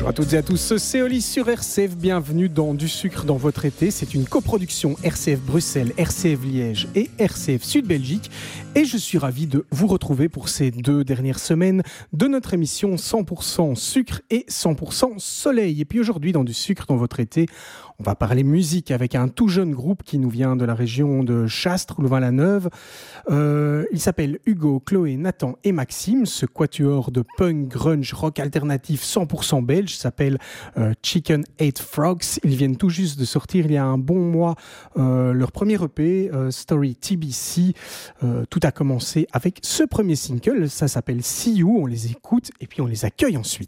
Bonjour à toutes et à tous, c'est Oli sur RCF, bienvenue dans Du sucre dans votre été. C'est une coproduction RCF Bruxelles, RCF Liège et RCF Sud Belgique. Et je suis ravi de vous retrouver pour ces 2 dernières semaines de notre émission 100% sucre et 100% soleil. Et puis aujourd'hui, dans Du sucre dans votre été, on va parler musique avec un tout jeune groupe qui nous vient de la région de Chastres, Louvain-la-Neuve. Il s'appelle Hugo, Chloé, Nathan et Maxime. Ce quatuor de punk, grunge, rock alternatif 100% belge s'appelle Chicken Ate Frogs. Ils viennent tout juste de sortir il y a un bon mois leur premier EP, Story TBC. Tout a commencé avec ce premier single, ça s'appelle See You. On les écoute et puis on les accueille ensuite.